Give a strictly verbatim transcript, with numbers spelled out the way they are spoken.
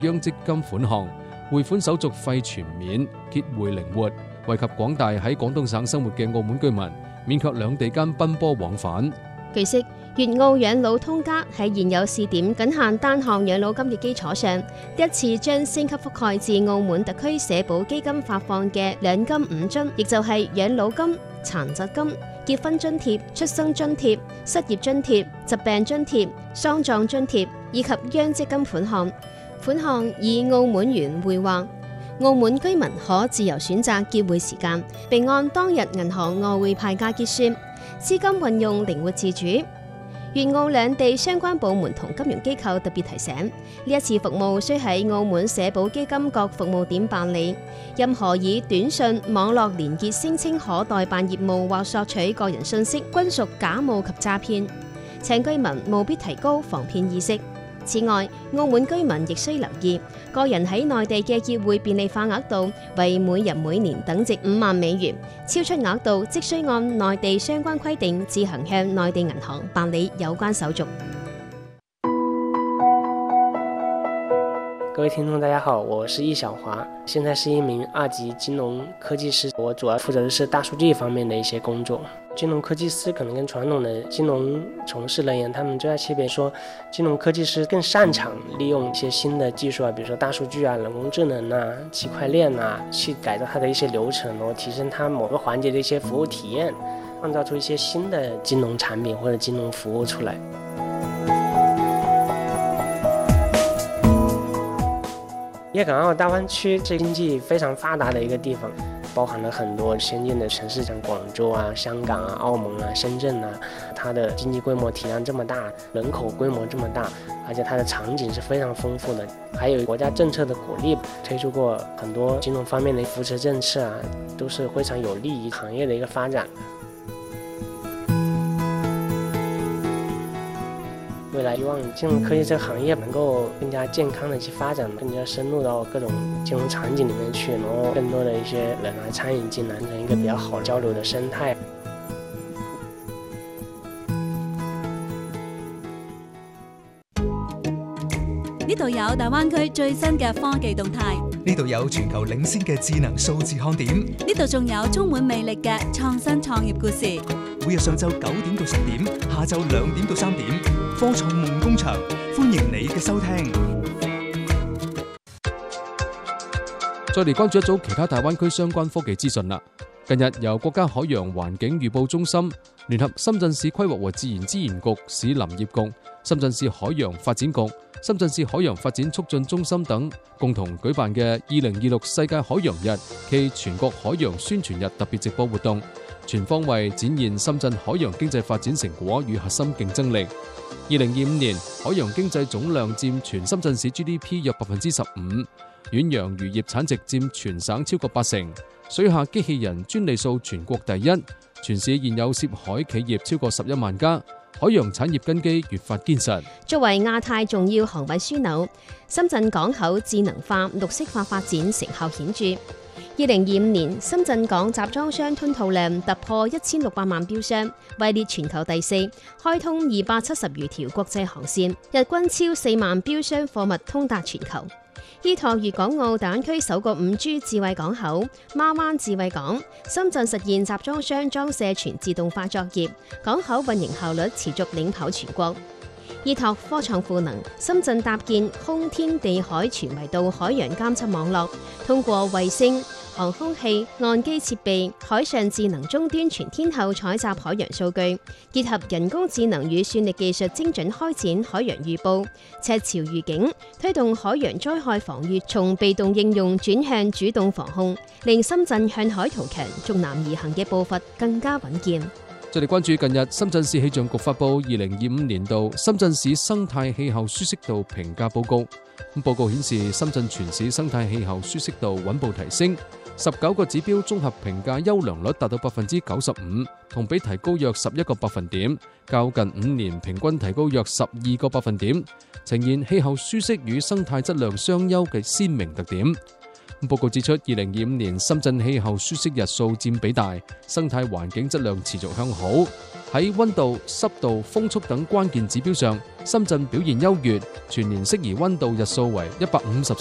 央積金款項，匯款手續費全免，結匯靈活，惠及廣大喺廣東省生活嘅澳門居民，免卻兩地間奔波往返。 據悉，粵澳養老通加喺現有試點僅限單項養老金嘅基礎上，一次將升級覆蓋至澳門特區社保基金發放嘅兩金五津，亦就係養老金、殘疾金、結婚津貼、出生津貼、失業津貼、疾病津貼、喪葬津貼以及央積金款項。款項以澳門元匯劃，澳門居民可自由選擇結匯時間，並按當日銀行外匯派價結算，資金運用靈活自主。粵澳兩地相關部門同金融機構特別提醒，呢一次服務需喺澳門社保基金各服務點辦理，任何以短信、網絡連結聲稱可代辦業務或索取個人信息，均屬假冒及詐騙，請居民務必提高防騙意識。此外，澳門居民亦需留意，個人喺內地嘅結匯便利化額度為每人每年等值五萬美元，超出額度即需按內地相關規定自行向內地銀行辦理有關手續。 各位聽眾大家好，我是易小華，現在是一名二級金融科技師，我主要負責的是大數據方面的一些工作。金融科技師可能跟傳統的金融從事人員，他們最大區別說，金融科技師更擅長利用一些新的技術啊，比如說大數據啊、人工智能啊、區塊鏈啊，去改造它的一些流程，然後提升它某個環節的一些服務體驗，創造出一些新的金融產品或者金融服務出來。粵港澳大灣區這經濟非常發達的一個地方，包含了很多先進的城市，像廣州啊、香港啊、澳門啊、深圳啊，它的經濟規模體量這麼大，人口規模這麼大，而且它的場景是非常豐富的，還有國家政策的鼓勵，推出過很多金融方面的扶持政策啊，都是非常有利於行業的一個發展。未來希望金融科技這個行業能夠更加健康的去發展，更加深入到各種金融場景裡面去，然後更多的一些人來參與進來，成一個比較好交流的生態。 呢度有大灣區最新嘅科技動態， 呢度有全球領先嘅智能數字看點， 呢度仲有充滿魅力嘅創新創業故事。 每日上晝九點到十點，下晝兩點到三點，科創夢工場，歡迎你嘅收聽。 再嚟關注一組其他大灣區相關科技資訊啦。近日由國家海洋環境預報中心聯合深圳市規劃和自然資源局、市林業局、深圳市海洋發展局、深圳市海洋發展促進中心等共同舉辦嘅二零二六世界海洋日暨全國海洋宣傳日特別直播活動，全方位展現深圳海洋經濟發展成果與核心競爭力。二零二五年海洋經濟總量佔全深圳市 G D P 約百分之十五，遠洋漁業產值佔全省超過八成，水下機器人專利數全國第一，全市現有涉海企業超過十一萬家。海洋產業根基越發堅實。 作為亞太重要航運樞紐，深圳港口智能化、綠色化發展成效顯著。二零二五年，深圳港集裝箱吞吐量突破一千六百萬標箱，位列全球第四，開通二百七十餘條國際航線，日均超四萬標箱貨物通達全球。依託粵港澳大灣區首個五 G 智慧港口孖灣智慧港，深圳實現集裝箱裝卸全自動化作業，港口運營效率持續領跑全國。依託科創賦能，深圳搭建空天地海全維度海洋監測網絡，通過衛星、航空器、岸基設備、海上智能終端全天候採集海洋數據，結合人工智能與算力技術，精準開展海洋預報、赤潮預警，推動海洋災害防禦從被動應用轉向主動防控，令深圳向海圖強、逐南而行嘅步伐更加穩健。 再嚟關注近日深圳市氣象局發布二零二五年度深圳市生態氣候舒適度評價報告。報告顯示，深圳全市生態氣候舒適度穩步提升，十九個指標綜合評價優良率達到百分之九十五，同比提高約十一個百分點，較近五年平均提高約十二個百分點，呈現氣候舒適與生態質量雙優嘅鮮明特點。 報告指出，二零二五年深圳氣候舒適日數佔比大，生態環境質量持續向好。喺溫度、濕度、風速等關鍵指標上，深圳表現優越，全年適宜溫度日數為一百五十